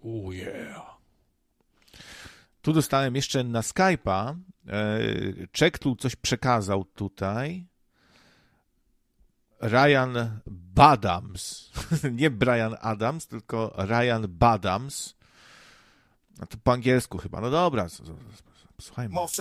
Oh yeah. Tu dostałem jeszcze na Skype'a. Czek tu coś przekazał tutaj. Ryan Badams. Nie Brian Adams, tylko Ryan Badams. A to po angielsku chyba. No dobra, słuchajmy.